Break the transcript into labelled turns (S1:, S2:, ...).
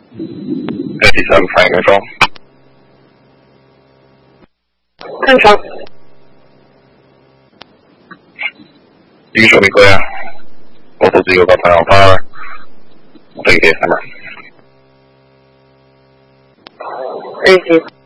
S1: 87 反应中。
S2: 正常。
S1: 一个手臂高压，我肚子有个朋友发这个300。
S2: 对。